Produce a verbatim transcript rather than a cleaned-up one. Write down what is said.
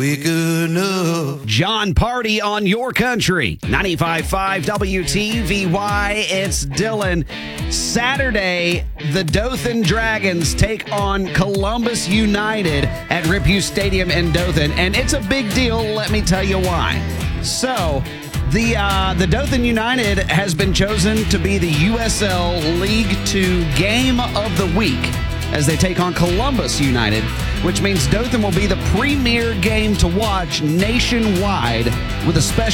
We good enough. John Party on your country. ninety-five point five W T V Y. It's Dylan. Saturday, the Dothan Dragons take on Columbus United at Rip Hughes Stadium in Dothan. And it's a big deal. Let me tell you why. So, the uh, the Dothan United has been chosen to be the U S L League Two Game of the Week as they take on Columbus United, which means Dothan will be the premier game to watch nationwide with a special